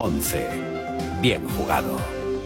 11. Bien jugado.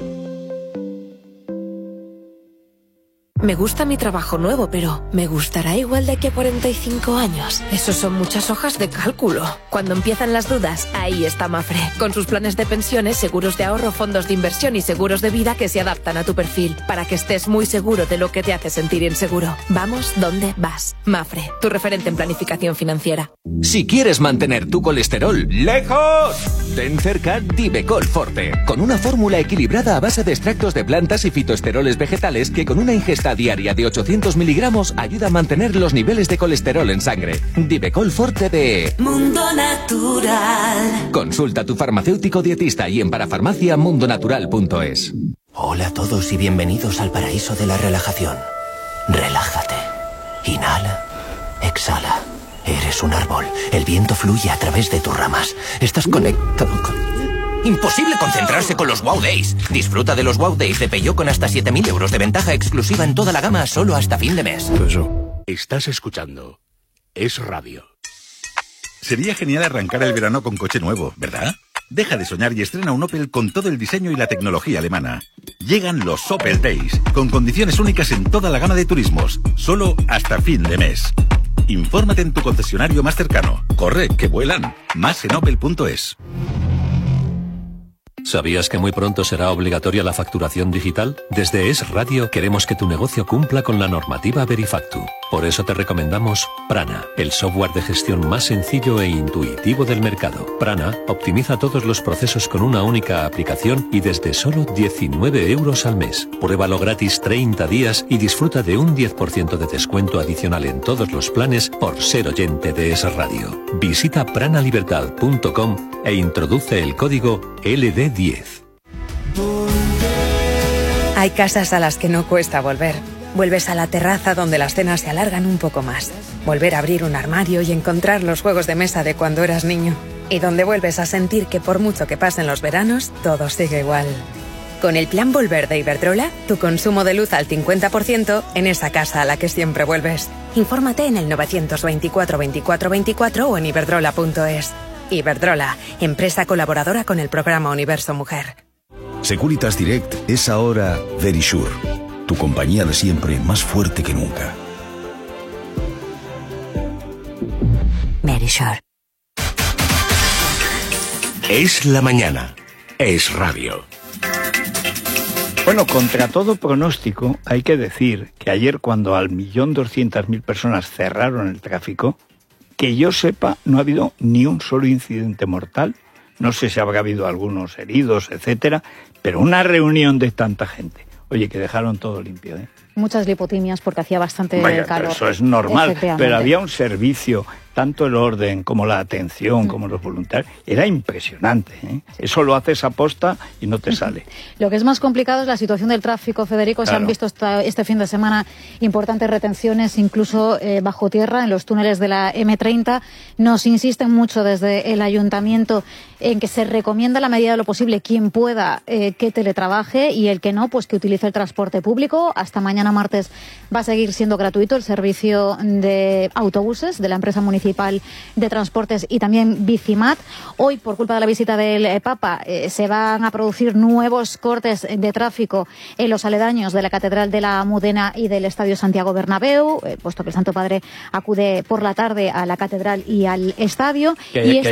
Me gusta mi trabajo nuevo, pero ¿me gustará igual de aquí a 45 años? Eso son muchas hojas de cálculo. Cuando empiezan las dudas, ahí está Mafre. Con sus planes de pensiones, seguros de ahorro, fondos de inversión y seguros de vida que se adaptan a tu perfil, para que estés muy seguro de lo que te hace sentir inseguro. Vamos donde vas. Mafre, tu referente en planificación financiera. Si quieres mantener tu colesterol lejos, ten cerca Divecol Forte, con una fórmula equilibrada a base de extractos de plantas y fitoesteroles vegetales que con una ingesta diaria de 800 miligramos ayuda a mantener los niveles de colesterol en sangre. Divecol Forte de Mundo Natural. Consulta a tu farmacéutico dietista y en parafarmacia mundonatural.es. Hola a todos y bienvenidos al paraíso de la relajación. Relájate. Inhala. Exhala. Eres un árbol. El viento fluye a través de tus ramas. Estás conectado con... Imposible concentrarse con los Wow Days. Disfruta de los Wow Days de Peugeot con hasta 7.000 euros de ventaja exclusiva en toda la gama solo hasta fin de mes. Estás escuchando Es Radio. Sería genial arrancar el verano con coche nuevo, ¿verdad? Deja de soñar y estrena un Opel con todo el diseño y la tecnología alemana. Llegan los Opel Days, con condiciones únicas en toda la gama de turismos, solo hasta fin de mes. Infórmate en tu concesionario más cercano. Corre, que vuelan. Más en opel.es. ¿Sabías que muy pronto será obligatoria la facturación digital? Desde Es Radio queremos que tu negocio cumpla con la normativa Verifactu. Por eso te recomendamos Prana, el software de gestión más sencillo e intuitivo del mercado. Prana optimiza todos los procesos con una única aplicación y desde solo 19 euros al mes. Pruébalo gratis 30 días y disfruta de un 10% de descuento adicional en todos los planes por ser oyente de Es Radio. Visita pranalibertad.com e introduce el código LD10. Hay casas a las que no cuesta volver. Vuelves a la terraza donde las cenas se alargan un poco más. Volver a abrir un armario y encontrar los juegos de mesa de cuando eras niño. Y donde vuelves a sentir que por mucho que pasen los veranos, todo sigue igual. Con el plan Volver de Iberdrola, tu consumo de luz al 50% en esa casa a la que siempre vuelves. Infórmate en el 924 24 24 o en iberdrola.es. Iberdrola, empresa colaboradora con el programa Universo Mujer. Securitas Direct es ahora Verisure, tu compañía de siempre más fuerte que nunca. Verisure. Es la mañana. Es Radio. Bueno, contra todo pronóstico, hay que decir que ayer cuando al 1.200.000 personas cerraron el tráfico, que yo sepa, no ha habido ni un solo incidente mortal. No sé si habrá habido algunos heridos, etcétera, pero una reunión de tanta gente. Oye, que dejaron todo limpio, ¿eh? Muchas lipotimias porque hacía bastante calor. Pero eso es normal, pero había un servicio, tanto el orden como la atención, como los voluntarios, era impresionante, ¿eh? Sí. Eso lo haces a posta y no te sale. Lo que es más complicado es la situación del tráfico, Federico. Claro. Se han visto este fin de semana importantes retenciones, incluso bajo tierra, en los túneles de la M30. Nos insisten mucho desde el ayuntamiento en que se recomienda la medida de lo posible quien pueda que teletrabaje y el que no, pues que utilice el transporte público. Hasta mañana martes va a seguir siendo gratuito el servicio de autobuses de la empresa municipal de transportes y también Bicimat. Hoy, por culpa de la visita del Papa, se van a producir nuevos cortes de tráfico en los aledaños de la Catedral de la Almudena y del Estadio Santiago Bernabéu, puesto que el Santo Padre acude por la tarde a la Catedral y al Estadio. Que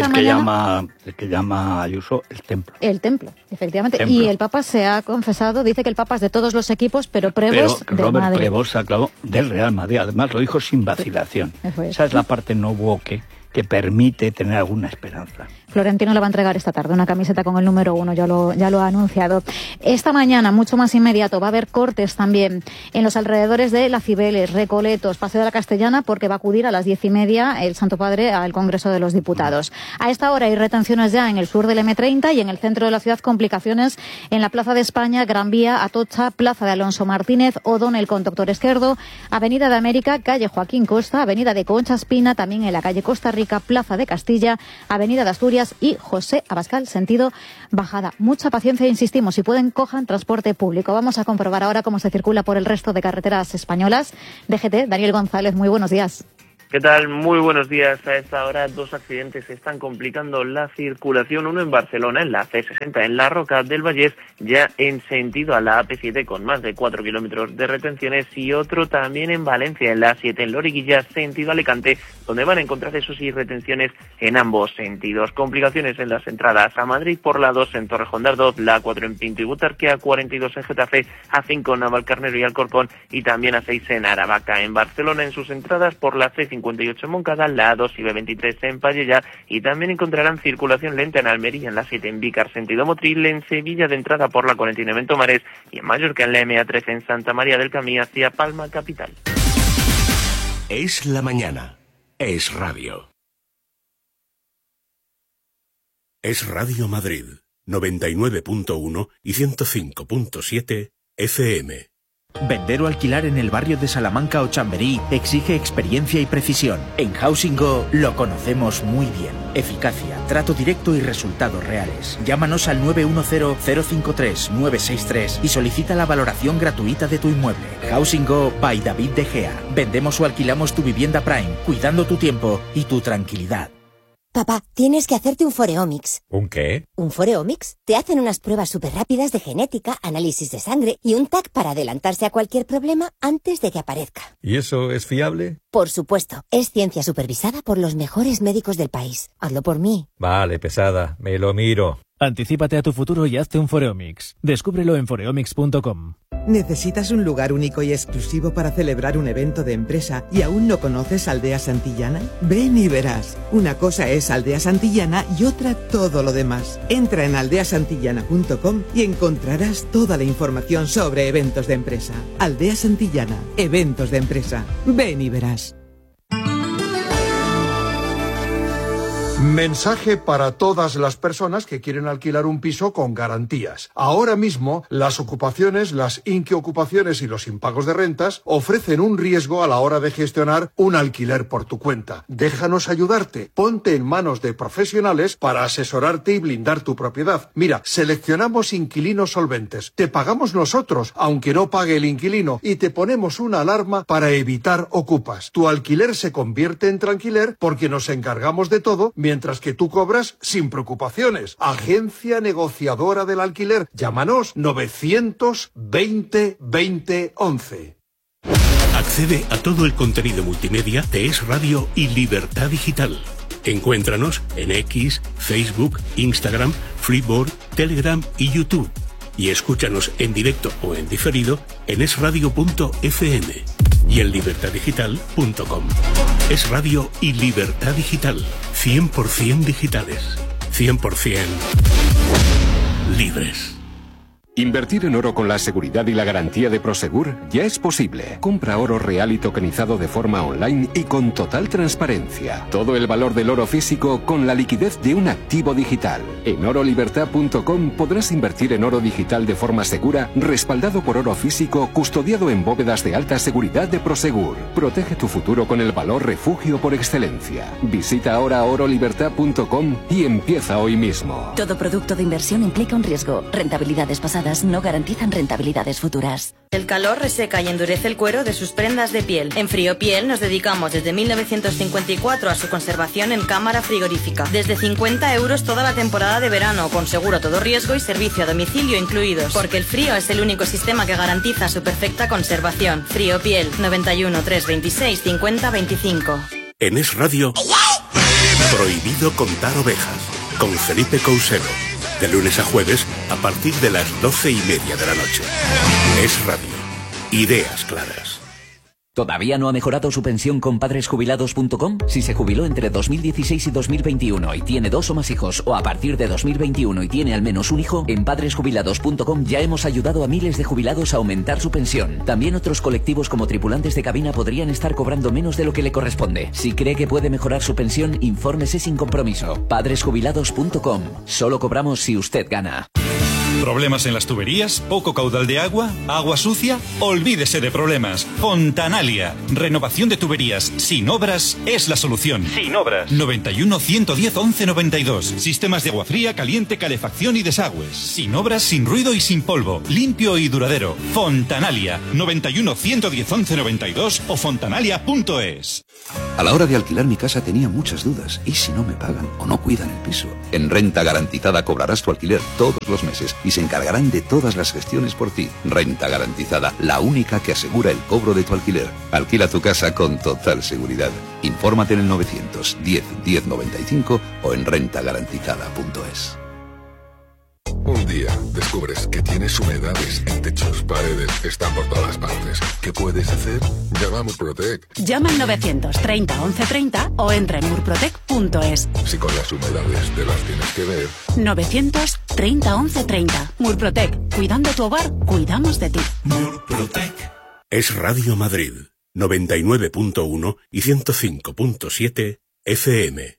llama Ayuso el templo. El templo, efectivamente. Y el Papa se ha confesado, dice que el Papa es de todos los equipos, pero Prevost del Robert Prevost aclaró del Real Madrid, además lo dijo sin vacilación. Esa es la parte no woke que permite tener alguna esperanza. Florentino le va a entregar esta tarde una camiseta con el número 1, ya lo ha anunciado. Esta mañana, mucho más inmediato, va a haber cortes también en los alrededores de La Cibeles, Recoletos, Paseo de la Castellana, porque va a acudir a las 10:30 el Santo Padre al Congreso de los Diputados. A esta hora hay retenciones ya en el sur del M30 y en el centro de la ciudad, complicaciones en la Plaza de España, Gran Vía, Atocha, Plaza de Alonso Martínez, O'Donnell con Doctor Esquerdo, Avenida de América, calle Joaquín Costa, Avenida de Concha Espina, también en la calle Costa Rica, Plaza de Castilla, Avenida de Asturias y José Abascal, sentido bajada. Mucha paciencia, insistimos, si pueden, cojan transporte público. Vamos a comprobar ahora cómo se circula por el resto de carreteras españolas. DGT, Daniel González, muy buenos días. ¿Qué tal? Muy buenos días. A esta hora 2 accidentes están complicando la circulación. Uno en Barcelona, en la C60, en la Roca del Vallès, ya en sentido a la AP7 con más de 4 kilómetros de retenciones, y otro también en Valencia, en la A7, en Loriguilla, sentido Alicante, donde van a encontrar, eso sí, retenciones en ambos sentidos. Complicaciones en las entradas a Madrid por la 2 en Torrejón de Ardoz, la A4 en Pinto y Butarque, A42 en Getafe, A5 en Navalcarnero y Alcorcón, y también A6 en Aravaca. En Barcelona, en sus entradas por la C58 en Moncada, la A2 y B23 en Pallejà, y también encontrarán circulación lenta en Almería, en la 7 en Vícar, sentido Motril, en Sevilla de entrada por la 49 en Tomares, y en Mallorca en la MA13 en Santa María del Camí hacia Palma capital. Es la mañana. Es radio. Es Radio Madrid, 99.1 y 105.7 FM. Vender o alquilar en el barrio de Salamanca o Chamberí exige experiencia y precisión. En Housing Go lo conocemos muy bien. Eficacia, trato directo y resultados reales. Llámanos al 910-053-963 y solicita la valoración gratuita de tu inmueble. Housing Go by David De Gea. Vendemos o alquilamos tu vivienda Prime, cuidando tu tiempo y tu tranquilidad. Papá, tienes que hacerte un Foreomics. ¿Un qué? ¿Un Foreomics? Te hacen unas pruebas súper rápidas de genética, análisis de sangre y un TAC para adelantarse a cualquier problema antes de que aparezca. ¿Y eso es fiable? Por supuesto. Es ciencia supervisada por los mejores médicos del país. Hazlo por mí. Vale, pesada. Me lo miro. Anticípate a tu futuro y hazte un Foreomics. Descúbrelo en foreomics.com. ¿Necesitas un lugar único y exclusivo para celebrar un evento de empresa y aún no conoces Aldea Santillana? Ven y verás. Una cosa es Aldea Santillana y otra todo lo demás. Entra en aldeasantillana.com y encontrarás toda la información sobre eventos de empresa. Aldea Santillana, eventos de empresa. Ven y verás. Mensaje para todas las personas que quieren alquilar un piso con garantías. Ahora mismo, las ocupaciones, las inquiocupaciones y los impagos de rentas ofrecen un riesgo a la hora de gestionar un alquiler por tu cuenta. Déjanos ayudarte. Ponte en manos de profesionales para asesorarte y blindar tu propiedad. Mira, seleccionamos inquilinos solventes. Te pagamos nosotros, aunque no pague el inquilino, y te ponemos una alarma para evitar ocupas. Tu alquiler se convierte en tranquiler porque nos encargamos de todo, mientras que tú cobras sin preocupaciones. Agencia negociadora del alquiler. Llámanos 920 20 11. Accede a todo el contenido multimedia de Es Radio y Libertad Digital. Encuéntranos en X, Facebook, Instagram, Freeboard, Telegram y YouTube. Y escúchanos en directo o en diferido en esradio.fm y en libertaddigital.com. Es Radio y Libertad Digital. 100% digitales. 100% libres. Invertir en oro con la seguridad y la garantía de Prosegur ya es posible. Compra oro real y tokenizado de forma online y con total transparencia. Todo el valor del oro físico con la liquidez de un activo digital. En orolibertad.com podrás invertir en oro digital de forma segura, respaldado por oro físico, custodiado en bóvedas de alta seguridad de Prosegur. Protege tu futuro con el valor refugio por excelencia. Visita ahora orolibertad.com y empieza hoy mismo. Todo producto de inversión implica un riesgo. Rentabilidades pasadas no garantizan rentabilidades futuras. El calor reseca y endurece el cuero de sus prendas de piel. En Friopiel nos dedicamos desde 1954 a su conservación en cámara frigorífica. Desde 50 € toda la temporada de verano, con seguro a todo riesgo y servicio a domicilio incluidos. Porque el frío es el único sistema que garantiza su perfecta conservación. Friopiel, 91 326 50 25. En Es Radio, prohibido contar ovejas, con Felipe Cousero. De lunes a jueves, a partir de las 12:30 de la noche. Es Radio. Ideas claras. ¿Todavía no ha mejorado su pensión con padresjubilados.com? Si se jubiló entre 2016 y 2021 y tiene 2 o más hijos, o a partir de 2021 y tiene al menos un hijo, en padresjubilados.com ya hemos ayudado a miles de jubilados a aumentar su pensión. También otros colectivos como tripulantes de cabina podrían estar cobrando menos de lo que le corresponde. Si cree que puede mejorar su pensión, infórmese sin compromiso. Padresjubilados.com. Solo cobramos si usted gana. ¿Problemas en las tuberías? ¿Poco caudal de agua? ¿Agua sucia? Olvídese de problemas. Fontanalia. Renovación de tuberías sin obras es la solución. Sin obras. 91 110 11 92. Sistemas de agua fría, caliente, calefacción y desagües. Sin obras, sin ruido y sin polvo. Limpio y duradero. Fontanalia. 91 110 11 92 o fontanalia.es. A la hora de alquilar mi casa tenía muchas dudas. ¿Y si no me pagan o no cuidan el piso? En Renta Garantizada cobrarás tu alquiler todos los meses y se encargarán de todas las gestiones por ti. Renta Garantizada, la única que asegura el cobro de tu alquiler. Alquila tu casa con total seguridad. Infórmate en el 910 1095 o en rentagarantizada.es. Un día descubres que tienes humedades en techos, paredes, están por todas partes. ¿Qué puedes hacer? Llama a Murprotec. Llama al 930 1130 o entra en murprotec.es. Si con las humedades te las tienes que ver. 930 1130. Murprotec. Cuidando tu hogar, cuidamos de ti. Murprotec. Es Radio Madrid. 99.1 y 105.7 FM.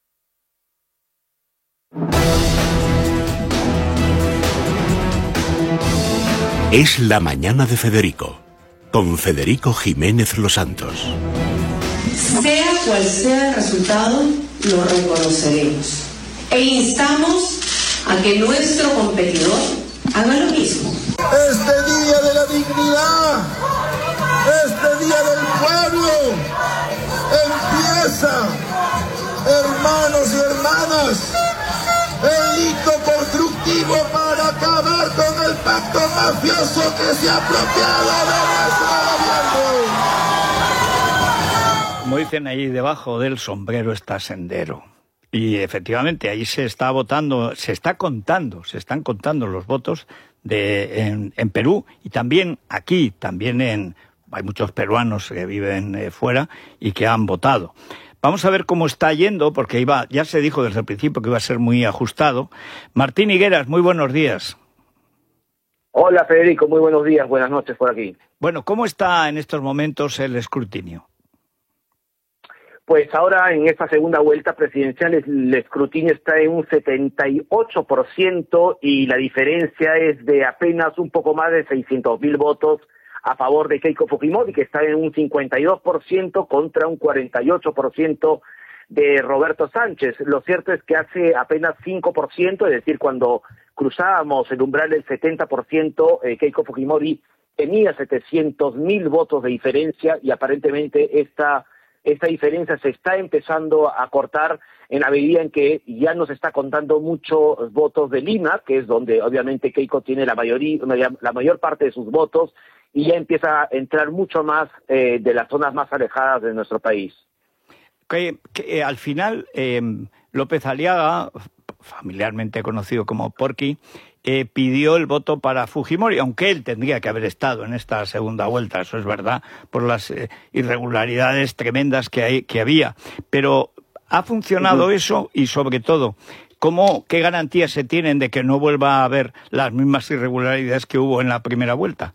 Es la mañana de Federico, con Federico Jiménez Los Santos. Sea cual sea el resultado, lo reconoceremos. E instamos a que nuestro competidor haga lo mismo. Este día de la dignidad, este día del pueblo, empieza, hermanos y hermanas, el hito constructivo para acabar con el pacto mafioso que se ha apropiado de nuestro gobierno. Como dicen ahí, debajo del sombrero está Sendero. Y efectivamente ahí se está votando, se están contando los votos en Perú y también aquí, hay muchos peruanos que viven fuera y que han votado. Vamos a ver cómo está yendo, porque ya se dijo desde el principio que iba a ser muy ajustado. Martín Higueras, muy buenos días. Hola Federico, muy buenos días, buenas noches por aquí. Bueno, ¿cómo está en estos momentos el escrutinio? Pues ahora en esta segunda vuelta presidencial el escrutinio está en un 78% y la diferencia es de apenas un poco más de 600.000 votos a favor de Keiko Fujimori, que está en un 52% contra un 48% de Roberto Sánchez. Lo cierto es que hace apenas 5%, es decir, cuando cruzábamos el umbral del 70%, Keiko Fujimori tenía 700.000 votos de diferencia y aparentemente esta diferencia se está empezando a cortar en la medida en que ya nos está contando muchos votos de Lima, que es donde obviamente Keiko tiene la mayor parte de sus votos, y ya empieza a entrar mucho más de las zonas más alejadas de nuestro país. Que al final López Aliaga, familiarmente conocido como Porky, pidió el voto para Fujimori, aunque él tendría que haber estado en esta segunda vuelta, eso es verdad, por las irregularidades tremendas que había. Pero ¿ha funcionado eso? Y sobre todo, ¿qué garantías se tienen de que no vuelva a haber las mismas irregularidades que hubo en la primera vuelta?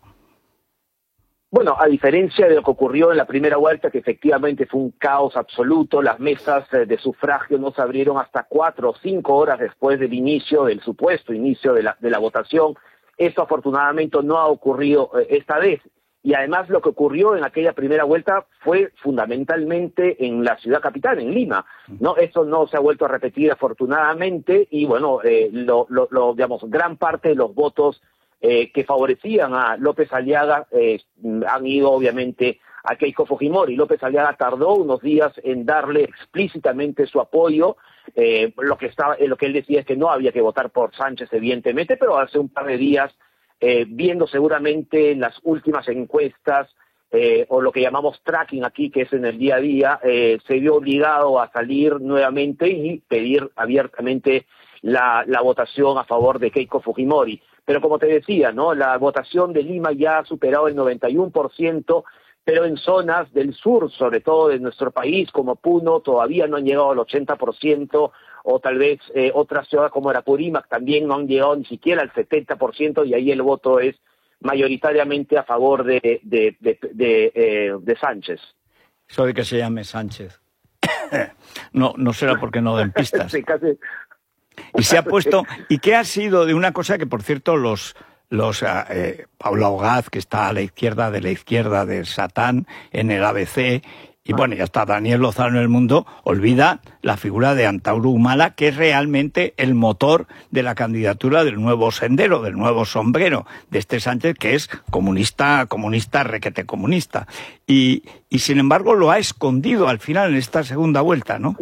Bueno, a diferencia de lo que ocurrió en la primera vuelta, que efectivamente fue un caos absoluto, las mesas de sufragio no se abrieron hasta 4 o 5 horas después del supuesto inicio de la votación. Esto afortunadamente no ha ocurrido esta vez. Y además lo que ocurrió en aquella primera vuelta fue fundamentalmente en la ciudad capital, en Lima, ¿no? Esto no se ha vuelto a repetir afortunadamente y bueno, digamos, gran parte de los votos que favorecían a López Aliaga han ido obviamente a Keiko Fujimori. López Aliaga tardó unos días en darle explícitamente su apoyo. Lo que él decía es que no había que votar por Sánchez evidentemente, pero hace un par de días viendo seguramente las últimas encuestas o lo que llamamos tracking aquí, que es en el día a día, se vio obligado a salir nuevamente y pedir abiertamente la votación a favor de Keiko Fujimori. Pero como te decía, ¿no? La votación de Lima ya ha superado el 91%, pero en zonas del sur, sobre todo de nuestro país, como Puno, todavía no han llegado al 80%, o tal vez otras ciudades como Apurímac también no han llegado ni siquiera al 70%, y ahí el voto es mayoritariamente a favor de Sánchez. Eso de que se llame Sánchez. No será porque no den pistas. Sí, casi. Y se ha puesto, ¿y qué ha sido de una cosa que, por cierto, Paula Ogaz, que está a la izquierda de Satán en el ABC, Y bueno, ya está Daniel Lozano en El Mundo, olvida la figura de Antauro Humala, que es realmente el motor de la candidatura del nuevo Sendero, del nuevo Sombrero, de este Sánchez, que es comunista, requete comunista. Y sin embargo lo ha escondido al final en esta segunda vuelta, ¿no?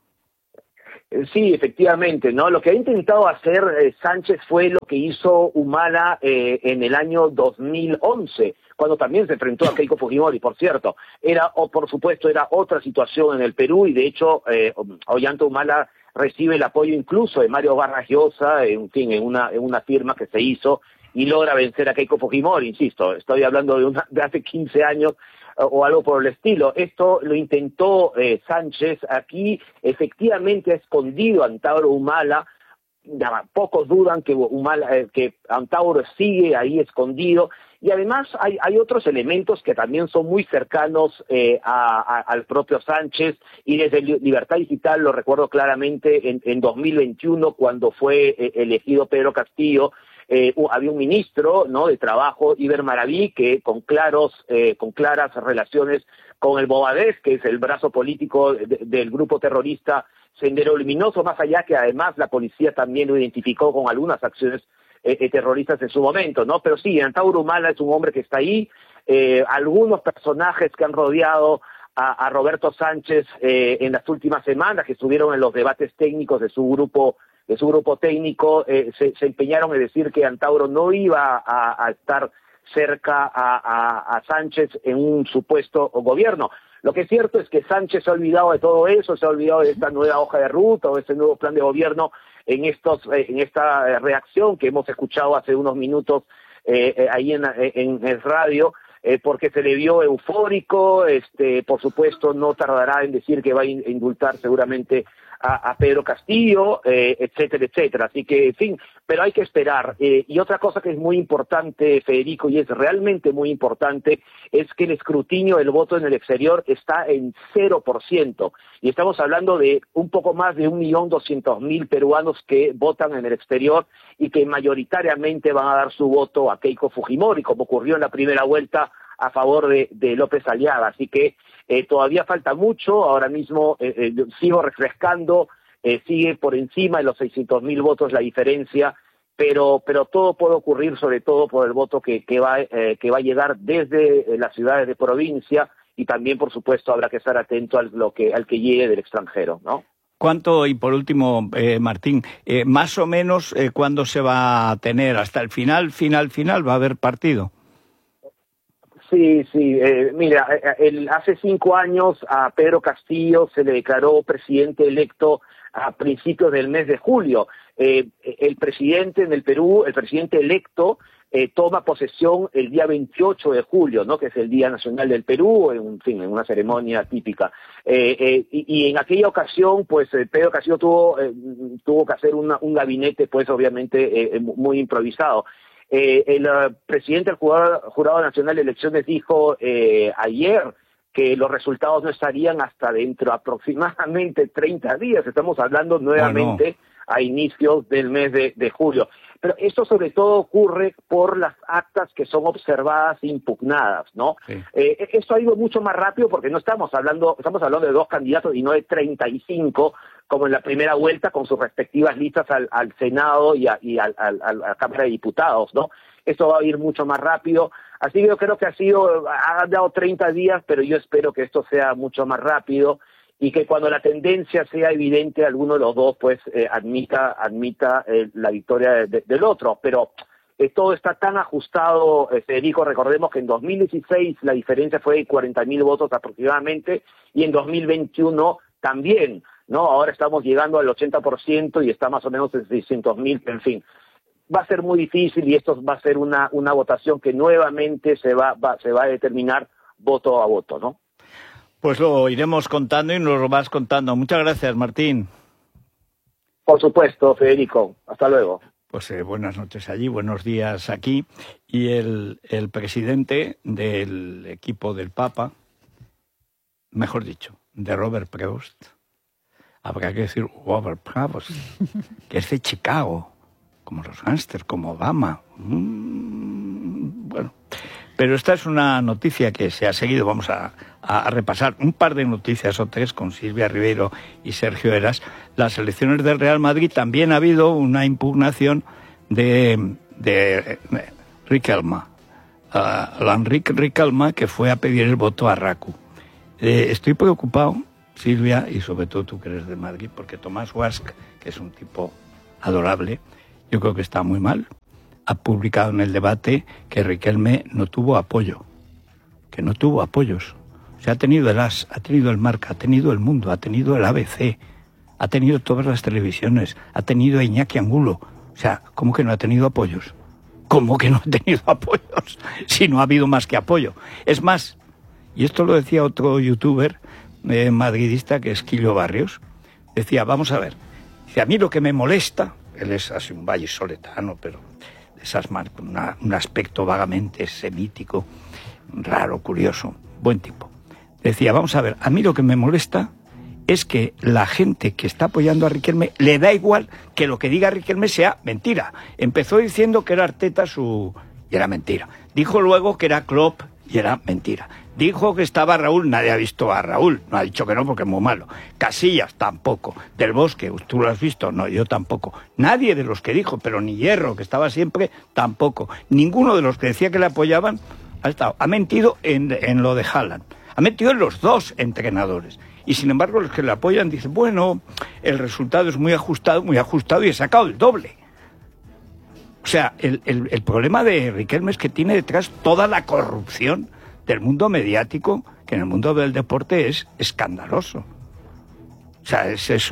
Sí, efectivamente, ¿no? Lo que ha intentado hacer Sánchez fue lo que hizo Humala en el año 2011, cuando también se enfrentó a Keiko Fujimori, por cierto. Por supuesto, era otra situación en el Perú, y de hecho, Ollanta Humala recibe el apoyo incluso de Mario Vargas Llosa, en una firma que se hizo, y logra vencer a Keiko Fujimori, insisto, estoy hablando de hace 15 años, o algo por el estilo. Esto lo intentó Sánchez. Aquí efectivamente ha escondido a Antauro Humala. Pocos dudan que Antauro sigue ahí escondido, y además hay otros elementos que también son muy cercanos al propio Sánchez, y desde Libertad Digital lo recuerdo claramente en 2021, cuando fue elegido Pedro Castillo. Había un ministro, ¿no?, de Trabajo, Iber Maraví, que con claras relaciones con el Movadef, que es el brazo político del grupo terrorista Sendero Luminoso, más allá que además la policía también lo identificó con algunas acciones terroristas en su momento, ¿no? Pero sí, Antauro Humala es un hombre que está ahí. Algunos personajes que han rodeado a Roberto Sánchez en las últimas semanas, que estuvieron en los debates técnicos de su grupo técnico, se empeñaron en decir que Antauro no iba a estar cerca a Sánchez en un supuesto gobierno. Lo que es cierto es que Sánchez se ha olvidado de todo eso, se ha olvidado de esta nueva hoja de ruta o de este nuevo plan de gobierno en esta reacción que hemos escuchado hace unos minutos ahí en el radio, porque se le vio eufórico. Por supuesto no tardará en decir que va a indultar seguramente a Pedro Castillo, etcétera, etcétera. Así que, en fin, pero hay que esperar. Y otra cosa que es muy importante, Federico, y es realmente muy importante, es que el escrutinio del voto en el exterior está en 0%. Y estamos hablando de un poco más de 1.200.000 peruanos que votan en el exterior y que mayoritariamente van a dar su voto a Keiko Fujimori, como ocurrió en la primera vuelta a favor de López Aliaga. Así que todavía falta mucho. Ahora mismo sigo refrescando, sigue por encima de los 600.000 votos la diferencia, pero todo puede ocurrir, sobre todo por el voto que va a llegar desde las ciudades de provincia, y también, por supuesto, habrá que estar atento al que llegue del extranjero, ¿no? ¿Cuánto, y por último, Martín, más o menos cuándo se va a tener? ¿Hasta el final va a haber partido? Sí, mira, hace 5 años a Pedro Castillo se le declaró presidente electo a principios del mes de julio. El presidente en el Perú, el presidente electo, toma posesión el día 28 de julio, ¿no?, que es el Día Nacional del Perú, en una ceremonia típica. Y en aquella ocasión, pues, Pedro Castillo tuvo que hacer un gabinete, pues, obviamente, muy improvisado. El presidente del Jurado Nacional de Elecciones dijo ayer que los resultados no estarían hasta dentro aproximadamente 30 días. Estamos hablando nuevamente a inicios del mes de julio. Pero esto sobre todo ocurre por las actas que son observadas e impugnadas, ¿no? Sí. Esto ha ido mucho más rápido porque estamos hablando de 2 candidatos y no de 35, como en la primera vuelta, con sus respectivas listas al Senado y a la Cámara de Diputados, ¿no? Esto va a ir mucho más rápido. Así que yo creo que ha dado 30 días, pero yo espero que esto sea mucho más rápido, y que cuando la tendencia sea evidente, alguno de los dos pues admita la victoria del otro. Pero todo está tan ajustado, Federico. Recordemos que en 2016 la diferencia fue de 40.000 votos aproximadamente, y en 2021 también, ¿no? Ahora estamos llegando al 80% y está más o menos en 600.000, en fin. Va a ser muy difícil, y esto va a ser una votación que nuevamente se va a determinar voto a voto, ¿no? Pues lo iremos contando y nos lo vas contando. Muchas gracias, Martín. Por supuesto, Federico. Hasta luego. Pues buenas noches allí, buenos días aquí. Y el presidente del equipo del Papa, mejor dicho, de Robert Prevost, habrá que decir Robert Prevost, que es de Chicago, como los gángsters, como Obama. Bueno, Pero esta es una noticia que se ha seguido. Vamos a repasar un par de noticias o tres con Silvia Ribeiro y Sergio Heras. Las elecciones del Real Madrid, también ha habido una impugnación de Riquelme. L'Enric Riquelme, que fue a pedir el voto a RACU. Estoy preocupado, Silvia, y sobre todo tú que eres de Madrid, porque Tomás Guasch, que es un tipo adorable, yo creo que está muy mal. Ha publicado en El Debate que Riquelme no tuvo apoyo, que no tuvo apoyos. O sea, ha tenido el AS, ha tenido el Marca, ha tenido el Mundo, ha tenido el ABC, ha tenido todas las televisiones, ha tenido a Iñaki Angulo. O sea, ¿cómo que no ha tenido apoyos? ¿Cómo que no ha tenido apoyos? Si no ha habido más que apoyo. Es más, y esto lo decía otro youtuber madridista, que es Quillo Barrios, decía, vamos a ver, si a mí lo que me molesta, él es así un vallisoletano, pero de esas marcas, un aspecto vagamente semítico, raro, curioso, buen tipo. Decía, vamos a ver, a mí lo que me molesta es que la gente que está apoyando a Riquelme le da igual que lo que diga Riquelme sea mentira. Empezó diciendo que era Arteta y era mentira. Dijo luego que era Klopp y era mentira. Dijo que estaba Raúl, nadie ha visto a Raúl, no ha dicho que no porque es muy malo. Casillas tampoco. Del Bosque, ¿tú lo has visto? No, yo tampoco. Nadie de los que dijo, pero ni Hierro, que estaba siempre, tampoco. Ninguno de los que decía que le apoyaban ha estado. Ha mentido en lo de Haaland. Ha mentido en los dos entrenadores. Y sin embargo los que le apoyan dicen, bueno, el resultado es muy ajustado y he sacado el doble. O sea, el problema de Riquelme es que tiene detrás toda la corrupción del mundo mediático, que en el mundo del deporte es escandaloso. O sea,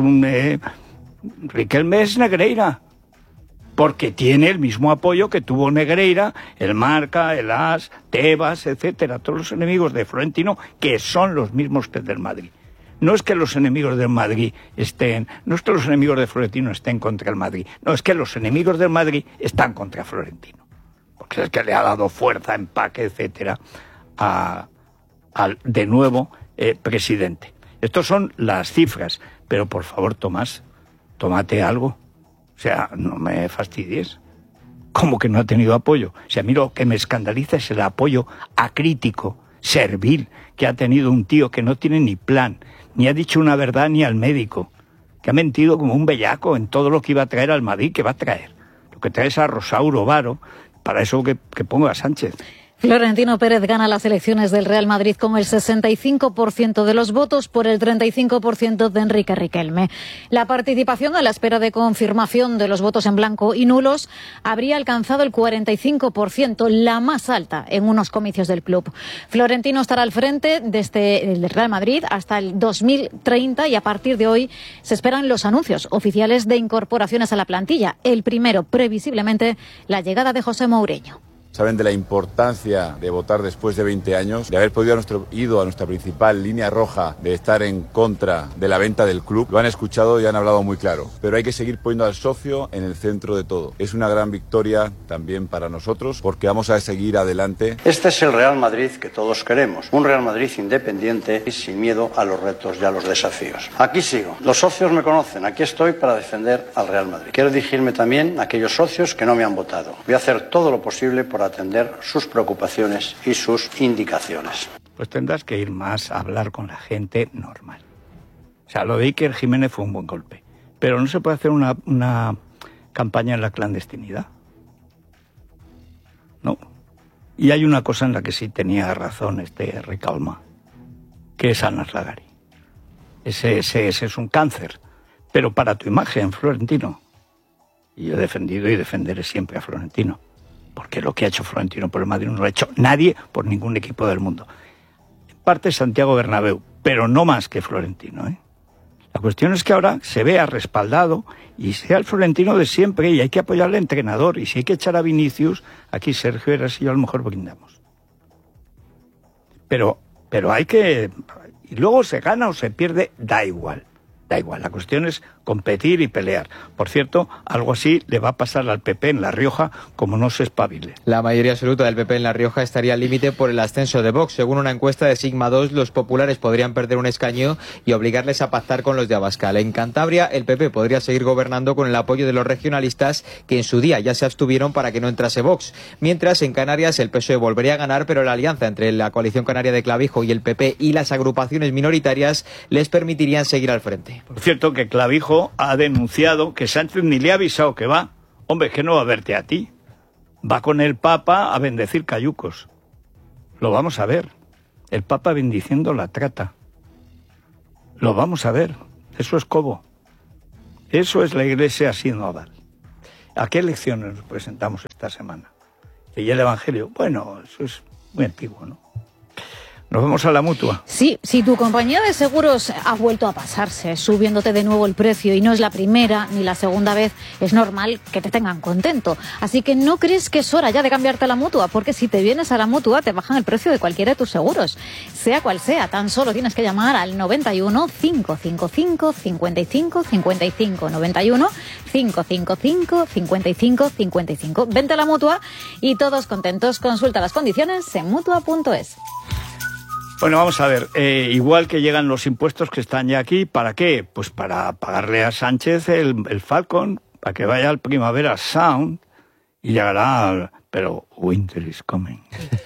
Riquelme es Negreira, porque tiene el mismo apoyo que tuvo Negreira, el Marca, el AS, Tebas, etcétera, todos los enemigos de Florentino, que son los mismos que del Madrid. No es que los enemigos del Madrid no es que los enemigos de Florentino estén contra el Madrid, no, es que los enemigos del Madrid están contra Florentino, porque es que le ha dado fuerza, empaque, etcétera, al de nuevo presidente. Estas son las cifras, pero por favor, Tomás, tómate algo. O sea, no me fastidies. ¿Cómo que no ha tenido apoyo? O sea, a mí lo que me escandaliza es el apoyo acrítico, servil, que ha tenido un tío que no tiene ni plan, ni ha dicho una verdad ni al médico, que ha mentido como un bellaco en todo lo que iba a traer al Madrid, que va a traer. Lo que trae es a Rosauro Varo, para eso que ponga a Sánchez. Florentino Pérez gana las elecciones del Real Madrid con el 65% de los votos por el 35% de Enrique Riquelme. La participación, a la espera de confirmación de los votos en blanco y nulos, habría alcanzado el 45%, la más alta en unos comicios del club. Florentino estará al frente desde el Real Madrid hasta el 2030 y a partir de hoy se esperan los anuncios oficiales de incorporaciones a la plantilla. El primero, previsiblemente, la llegada de José Mourinho. Saben de la importancia de votar después de 20 años, de haber ido a nuestra principal línea roja, de estar en contra de la venta del club. Lo han escuchado y han hablado muy claro. Pero hay que seguir poniendo al socio en el centro de todo. Es una gran victoria también para nosotros porque vamos a seguir adelante. Este es el Real Madrid que todos queremos. Un Real Madrid independiente y sin miedo a los retos y a los desafíos. Aquí sigo. Los socios me conocen. Aquí estoy para defender al Real Madrid. Quiero dirigirme también a aquellos socios que no me han votado. Voy a hacer todo lo posible por atender sus preocupaciones y sus indicaciones. Pues tendrás que ir más a hablar con la gente normal. O sea, lo de Iker Jiménez fue un buen golpe, pero no se puede hacer una campaña en la clandestinidad. No. Y hay una cosa en la que sí tenía razón Riquelme, que es Anas Lagari. Ese es un cáncer, pero para tu imagen, Florentino. Y yo he defendido y defenderé siempre a Florentino. Porque lo que ha hecho Florentino por el Madrid no lo ha hecho nadie por ningún equipo del mundo. En parte Santiago Bernabéu, pero no más que Florentino, ¿eh? La cuestión es que ahora se vea respaldado y sea el Florentino de siempre y hay que apoyar al entrenador. Y si hay que echar a Vinicius, aquí Sergio Heras y yo a lo mejor brindamos. Pero hay que... Y luego se gana o se pierde, da igual. Da igual, la cuestión es competir y pelear. Por cierto, algo así le va a pasar al PP en La Rioja, como no se espabile. La mayoría absoluta del PP en La Rioja estaría al límite por el ascenso de Vox. Según una encuesta de Sigma 2, los populares podrían perder un escaño y obligarles a pactar con los de Abascal. En Cantabria, el PP podría seguir gobernando con el apoyo de los regionalistas, que en su día ya se abstuvieron para que no entrase Vox. Mientras, en Canarias, el PSOE volvería a ganar, pero la alianza entre la coalición canaria de Clavijo y el PP y las agrupaciones minoritarias les permitirían seguir al frente. Por cierto, que Clavijo ha denunciado que Sánchez ni le ha avisado que va. Hombre, que no va a verte a ti. Va con el Papa a bendecir cayucos. Lo vamos a ver. El Papa bendiciendo la trata. Lo vamos a ver. Eso es cobo. Eso es la Iglesia sinodal. ¿A qué elecciones nos presentamos esta semana? ¿Y el Evangelio? Bueno, eso es muy antiguo, ¿no? ¿Nos vamos a la Mutua? Sí, si tu compañía de seguros ha vuelto a pasarse, subiéndote de nuevo el precio, y no es la primera ni la segunda vez, es normal que te tengan contento. Así que no crees que es hora ya de cambiarte a la Mutua, porque si te vienes a la Mutua te bajan el precio de cualquiera de tus seguros. Sea cual sea, tan solo tienes que llamar al 91 555 55 55, 91 555 55 55. Vente a la Mutua y todos contentos. Consulta las condiciones en Mutua.es. Bueno, vamos a ver, igual que llegan los impuestos que están ya aquí, ¿para qué? Pues para pagarle a Sánchez el Falcon, para que vaya al Primavera Sound y llegará, pero winter is coming.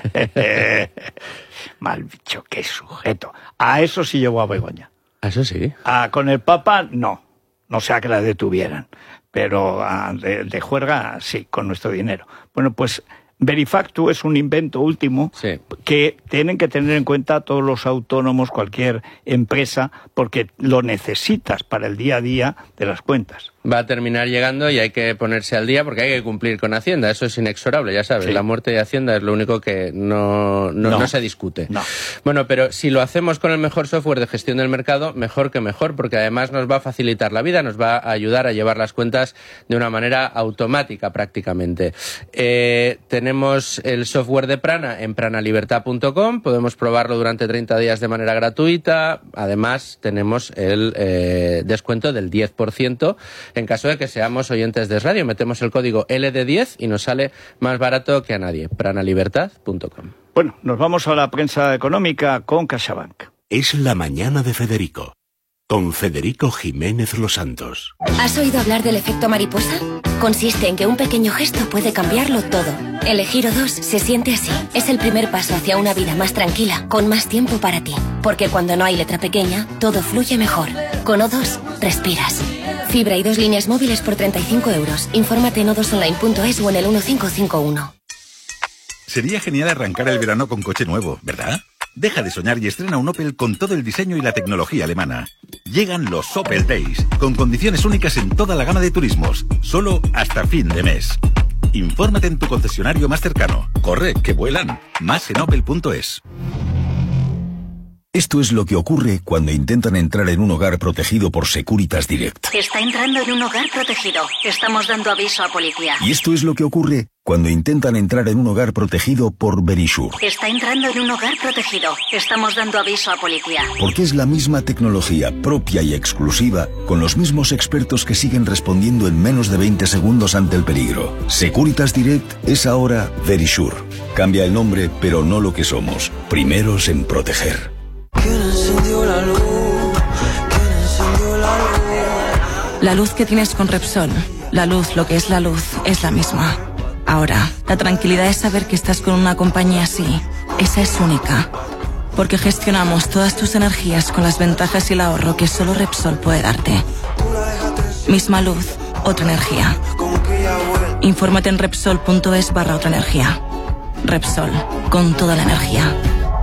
Mal bicho, qué sujeto. A eso sí llevó a Begoña. ¿A eso sí? Con el Papa, no sea que la detuvieran, pero de juerga sí, con nuestro dinero. Bueno, pues Verifactu es un invento último que tienen que tener en cuenta todos los autónomos, cualquier empresa, porque lo necesitas para el día a día de las cuentas. Va a terminar llegando y hay que ponerse al día porque hay que cumplir con Hacienda. Eso es inexorable, ya sabes. Sí. La muerte de Hacienda es lo único que no se discute. No. Bueno, pero si lo hacemos con el mejor software de gestión del mercado, mejor que mejor, porque además nos va a facilitar la vida, nos va a ayudar a llevar las cuentas de una manera automática prácticamente. Tenemos el software de Prana en pranalibertad.com. Podemos probarlo durante 30 días de manera gratuita. Además, tenemos el descuento del 10%. En caso de que seamos oyentes de radio, metemos el código LD10 y nos sale más barato que a nadie. pranalibertad.com. Bueno, nos vamos a la prensa económica con CaixaBank. Es la mañana de Federico, con Federico Jiménez Los Santos. ¿Has oído hablar del efecto mariposa? Consiste en que un pequeño gesto puede cambiarlo todo. Elegir O2 se siente así. Es el primer paso hacia una vida más tranquila, con más tiempo para ti. Porque cuando no hay letra pequeña, todo fluye mejor. Con O2, respiras. Fibra y 2 líneas móviles por 35 euros. Infórmate en o2online.es o en el 1551. Sería genial arrancar el verano con coche nuevo, ¿verdad? Deja de soñar y estrena un Opel con todo el diseño y la tecnología alemana. Llegan los Opel Days, con condiciones únicas en toda la gama de turismos, solo hasta fin de mes. Infórmate en tu concesionario más cercano. Corre, que vuelan. Más en opel.es. Esto es lo que ocurre cuando intentan entrar en un hogar protegido por Securitas Direct. Está entrando en un hogar protegido. Estamos dando aviso a policía. Y esto es lo que ocurre cuando intentan entrar en un hogar protegido por Verisure. Está entrando en un hogar protegido. Estamos dando aviso a policía. Porque es la misma tecnología propia y exclusiva, con los mismos expertos que siguen respondiendo en menos de 20 segundos ante el peligro. Securitas Direct es ahora Verisure. Cambia el nombre, pero no lo que somos. Primeros en proteger. ¿Quién encendió la luz? ¿Quién encendió la luz? La luz que tienes con Repsol, la luz, lo que es la luz, es la misma. Ahora, la tranquilidad es saber que estás con una compañía así. Esa es única. Porque gestionamos todas tus energías con las ventajas y el ahorro que solo Repsol puede darte. Misma luz, otra energía. Infórmate en Repsol.es/otra energía. Repsol, con toda la energía.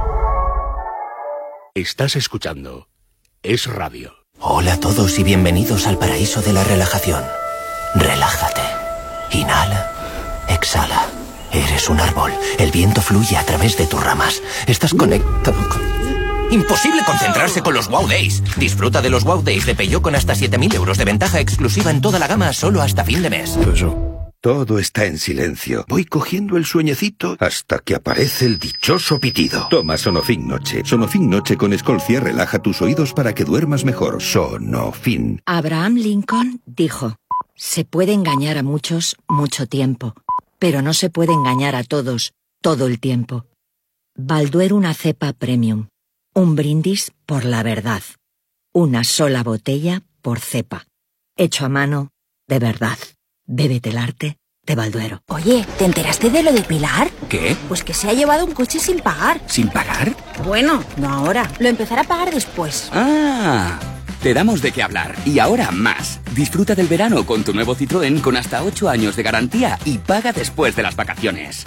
Estás escuchando Es Radio. Hola a todos y bienvenidos al paraíso de la relajación. Relájate. Inhala. Exhala. Eres un árbol. El viento fluye a través de tus ramas. Estás conectado con... Imposible concentrarse con los Wow Days. Disfruta de los Wow Days de Peugeot con hasta 7.000 euros de ventaja exclusiva en toda la gama solo hasta fin de mes. Todo está en silencio. Voy cogiendo el sueñecito hasta que aparece el dichoso pitido. Toma Sonofin Noche. Sonofin Noche con Escolcia relaja tus oídos para que duermas mejor. Sonofin. Abraham Lincoln dijo: se puede engañar a muchos mucho tiempo, pero no se puede engañar a todos todo el tiempo. Balduero, una cepa premium. Un brindis por la verdad. Una sola botella por cepa. Hecho a mano, de verdad. Bébete el arte de Balduero. Oye, ¿te enteraste de lo de Pilar? ¿Qué? Pues que se ha llevado un coche sin pagar. ¿Sin pagar? Bueno, no ahora. Lo empezará a pagar después. ¡Ah! Te damos de qué hablar. Y ahora más. Disfruta del verano con tu nuevo Citroën con hasta 8 años de garantía y paga después de las vacaciones.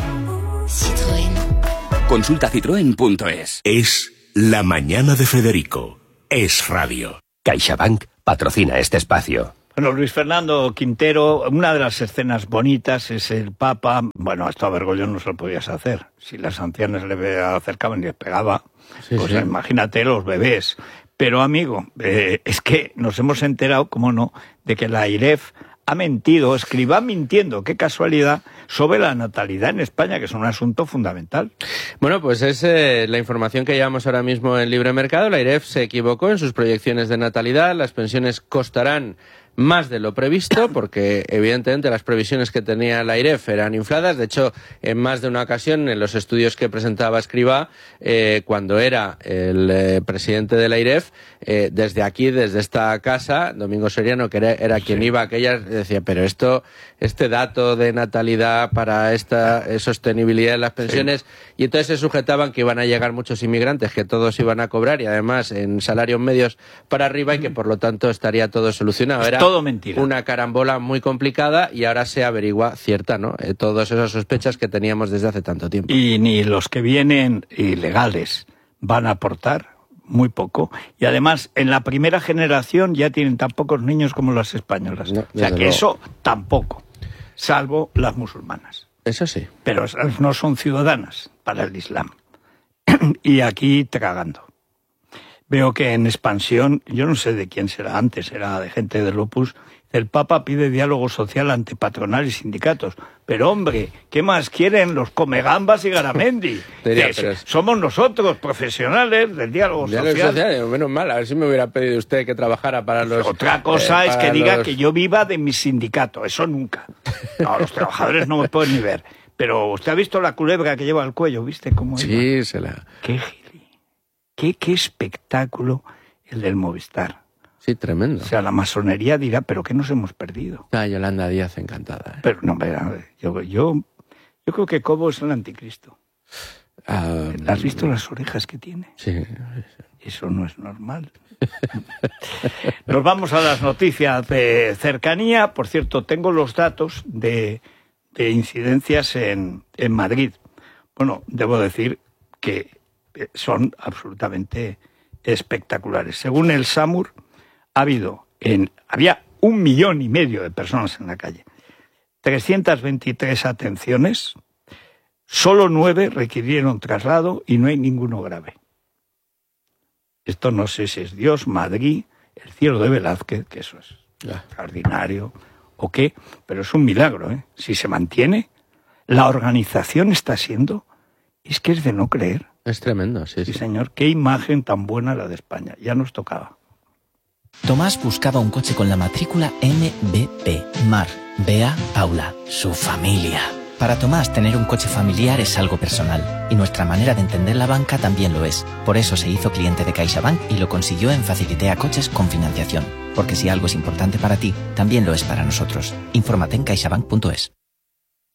Citroën. Consulta citroen.es. Es La Mañana de Federico. Es radio. CaixaBank patrocina este espacio. Bueno, Luis Fernando Quintero, una de las escenas bonitas es el Papa. Bueno, esto a Bergoglio no se lo podías hacer. Si las ancianas le acercaban y les pegaba, pues imagínate los bebés. Pero, amigo, es que nos hemos enterado, cómo no, de que la AIREF ha mentido, escriba mintiendo, qué casualidad, sobre la natalidad en España, que es un asunto fundamental. Bueno, pues es la información que llevamos ahora mismo en Libre Mercado. La AIREF se equivocó en sus proyecciones de natalidad. Las pensiones costarán más de lo previsto, porque evidentemente las previsiones que tenía la AIREF eran infladas. De hecho, en más de una ocasión, en los estudios que presentaba Escrivá, cuando era el presidente de la AIREF, desde aquí, desde esta casa, Domingo Soriano, que era quien iba a aquellas, decía, pero este dato de natalidad para esta sostenibilidad de las pensiones, y entonces se sujetaban que iban a llegar muchos inmigrantes, que todos iban a cobrar, y además en salarios medios para arriba, y que por lo tanto estaría todo solucionado. Era todo mentira. Una carambola muy complicada, y ahora se averigua cierta, ¿no? Todas esas sospechas que teníamos desde hace tanto tiempo. Y ni los que vienen ilegales van a aportar muy poco. Y además, en la primera generación ya tienen tan pocos niños como las españolas. No, o sea que luego, eso tampoco, salvo las musulmanas. Eso sí. Pero no son ciudadanas para el Islam. Y aquí tragando. Veo que en expansión, yo no sé de quién será antes, era de gente del Opus, el Papa pide diálogo social ante patronal y sindicatos. Pero hombre, ¿qué más quieren los Comegambas y Garamendi? Somos nosotros, profesionales del diálogo social. Menos mal, a ver si me hubiera pedido usted que trabajara para los... Otra cosa es que diga que yo viva de mi sindicato, eso nunca. No, los trabajadores no me pueden ni ver. Pero usted ha visto la culebra que lleva al cuello, ¿viste cómo iba? Sí, se la... Qué espectáculo el del Movistar. Sí, tremendo. O sea, la masonería dirá, ¿pero qué nos hemos perdido? Yolanda Díaz encantada. Pero no, yo creo que Cobo es el anticristo. ¿Has visto las orejas que tiene? Sí. Eso no es normal. Nos vamos a las noticias de cercanía. Por cierto, tengo los datos de incidencias en Madrid. Bueno, debo decir que son absolutamente espectaculares. Según el SAMUR, había 1,5 millones de personas en la calle, 323 atenciones, solo 9 requirieron traslado y no hay ninguno grave. Esto no sé si es Dios, Madrid, el cielo de Velázquez, que eso es extraordinario, o qué, pero es un milagro, ¿eh? Si se mantiene, la organización está siendo, es que es de no creer. Es tremendo, sí. Sí, señor, qué imagen tan buena la de España, ya nos tocaba. Tomás buscaba un coche con la matrícula MBP, Mar, Bea, Paula, su familia. Para Tomás, tener un coche familiar es algo personal, y nuestra manera de entender la banca también lo es. Por eso se hizo cliente de CaixaBank y lo consiguió en Facilitea Coches con financiación. Porque si algo es importante para ti, también lo es para nosotros. Infórmate en caixabank.es.